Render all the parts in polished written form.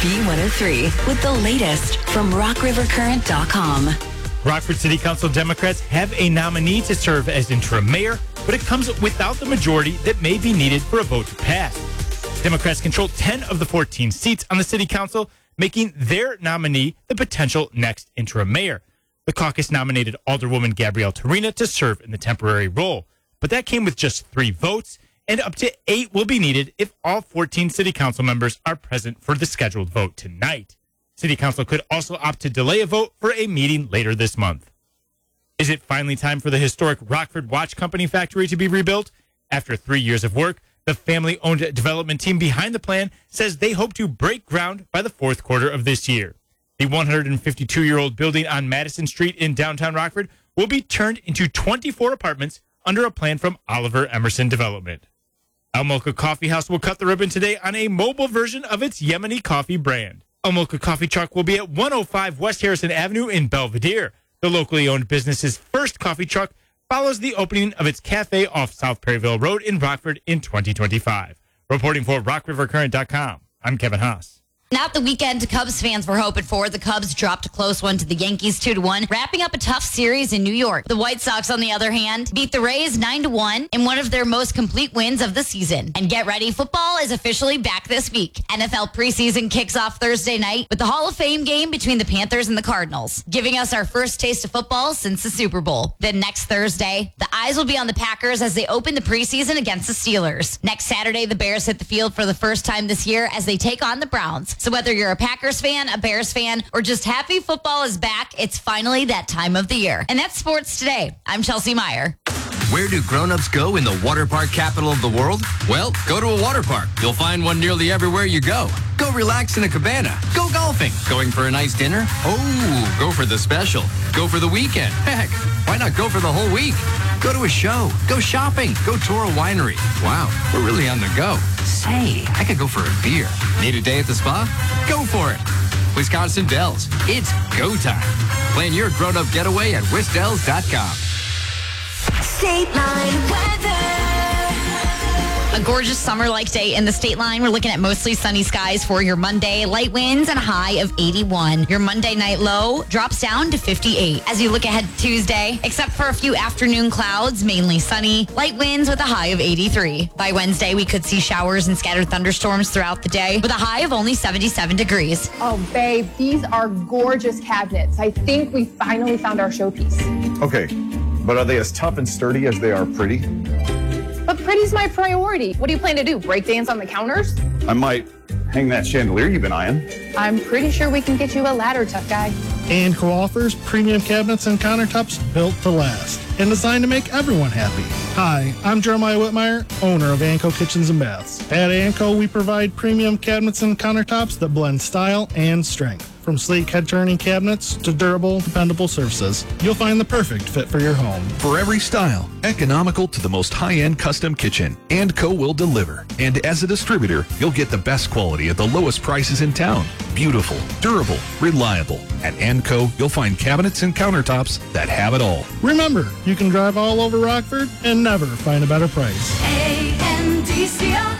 B103 with the latest from RockRiverCurrent.com. Rockford City Council Democrats have a nominee to serve as interim mayor, but it comes without the majority that may be needed for a vote to pass. Democrats control 10 of the 14 seats on the city council, making their nominee the potential next interim mayor. The caucus nominated Alderwoman Gabrielle Torina to serve in the temporary role, but that came with just 3 votes, and up to 8 will be needed if all 14 city council members are present for the scheduled vote tonight. City council could also opt to delay a vote for a meeting later this month. Is it finally time for the historic Rockford Watch Company factory to be rebuilt? After 3 years of work, the family-owned development team behind the plan says they hope to break ground by the 4th quarter of this year. The 152-year-old building on Madison Street in downtown Rockford will be turned into 24 apartments under a plan from Oliver Emerson Development. El Mocha Coffee House will cut the ribbon today on a mobile version of its Yemeni coffee brand. El Mocha Coffee Truck will be at 105 West Harrison Avenue in Belvedere. The locally owned business's first coffee truck follows the opening of its cafe off South Perryville Road in Rockford in 2025. Reporting for RockRiverCurrent.com, I'm Kevin Haas. Not the weekend Cubs fans were hoping for. The Cubs dropped a close one to the Yankees 2-1, wrapping up a tough series in New York. The White Sox, on the other hand, beat the Rays 9-1 in one of their most complete wins of the season. And get ready, football is officially back this week. NFL preseason kicks off Thursday night with the Hall of Fame game between the Panthers and the Cardinals, giving us our first taste of football since the Super Bowl. Then next Thursday, the eyes will be on the Packers as they open the preseason against the Steelers. Next Saturday, the Bears hit the field for the first time this year as they take on the Browns. So whether you're a Packers fan, a Bears fan, or just happy football is back, it's finally that time of the year. And that's sports today. I'm Chelsea Meyer. Where do grown-ups go in the water park capital of the world? Well, go to a water park. You'll find one nearly everywhere you go. Go relax in a cabana. Go golfing. Going for a nice dinner? Oh, go for the special. Go for the weekend. Heck, why not go for the whole week? Go to a show. Go shopping. Go tour a winery. Wow, we're really on the go. Say, I could go for a beer. Need a day at the spa? Go for it. Wisconsin Dells. It's go time. Plan your grown-up getaway at wisdells.com. State Line weather. A gorgeous summer-like day in the State Line. We're looking at mostly sunny skies for your Monday. Light winds and a high of 81. Your Monday night low drops down to 58. As you look ahead to Tuesday, except for a few afternoon clouds, mainly sunny. Light winds with a high of 83. By Wednesday, we could see showers and scattered thunderstorms throughout the day with a high of only 77 degrees. Oh, babe, these are gorgeous cabinets. I think we finally found our showpiece. Okay, but are they as tough and sturdy as they are pretty? But pretty's my priority. What do you plan to do, break dance on the counters? I might hang that chandelier you've been eyeing. I'm pretty sure we can get you a ladder, tough guy. Anco offers premium cabinets and countertops built to last and designed to make everyone happy. Hi, I'm Jeremiah Whitmire, owner of Anco Kitchens and Baths. At Anco, we provide premium cabinets and countertops that blend style and strength. From sleek head-turning cabinets to durable, dependable surfaces, you'll find the perfect fit for your home. For every style, economical to the most high-end custom kitchen, Anco will deliver. And as a distributor, you'll get the best quality at the lowest prices in town. Beautiful, durable, reliable. At Anco, you'll find cabinets and countertops that have it all. Remember, you can drive all over Rockford and never find a better price. ANDCO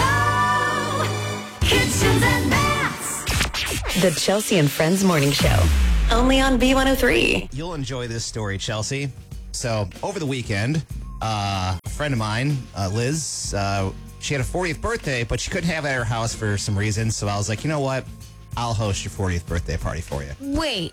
Kitchens and Baths. The Chelsea and Friends Morning Show. Only on B103. You'll enjoy this story, Chelsea. So, over the weekend, a friend of mine, Liz, she had a 40th birthday, but she couldn't have it at her house for some reasons. So I was like, you know what? I'll host your 40th birthday party for you. Wait.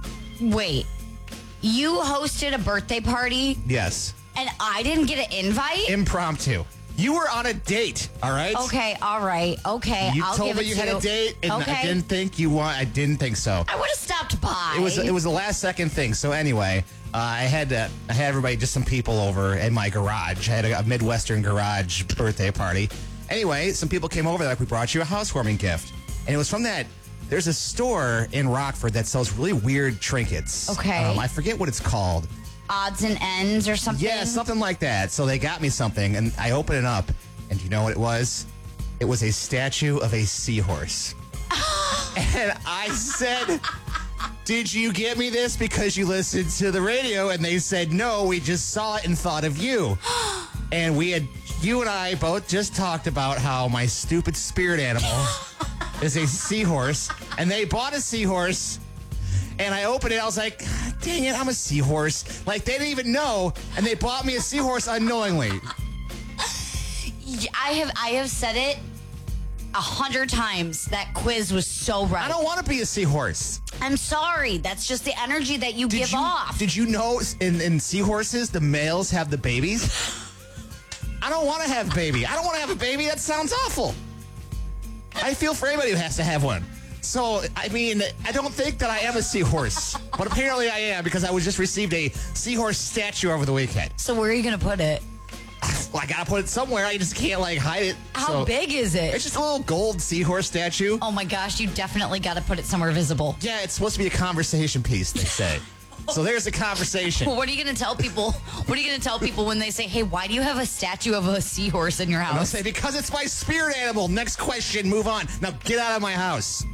You hosted a birthday party? Yes. And I didn't get an invite? Impromptu. You were on a date, all right? Okay, all right. Okay, You I'll told give me it you to had a date, and Okay. I didn't think I didn't think so. I would have stopped by. It was a last second thing. So anyway, I had everybody, just some people over in my garage. I had a Midwestern garage birthday party. Anyway, some people came over, like, we brought you a housewarming gift, and it was from that. There's a store in Rockford that sells really weird trinkets. Okay. I forget what it's called. Odds and ends or something? Yeah, something like that. So they got me something, and I opened it up, and do you know what it was? It was a statue of a seahorse. And I said, did you get me this because you listened to the radio? And they said, no, we just saw it and thought of you. And you and I both just talked about how my stupid spirit animal is a seahorse, and they bought a seahorse. And I opened it. I was like, God dang it, I'm a seahorse. Like, they didn't even know, and they bought me a seahorse unknowingly. I have said it 100 times. That quiz was so right. I don't want to be a seahorse. I'm sorry. That's just the energy that you give off. Did you know in seahorses, the males have the babies? I don't want to have a baby. I don't want to have a baby. That sounds awful. I feel for anybody who has to have one. So, I mean, I don't think that I am a seahorse. But apparently I am, because I was just received a seahorse statue over the weekend. So where are you going to put it? Well, I got to put it somewhere. I just can't, hide it. How big is it? It's just a little gold seahorse statue. Oh, my gosh. You definitely got to put it somewhere visible. Yeah, it's supposed to be a conversation piece, they say. So there's a conversation. Well, what are you going to tell people? What are you going to tell people when they say, hey, why do you have a statue of a seahorse in your house? And I'll say, because it's my spirit animal. Next question, move on. Now get out of my house.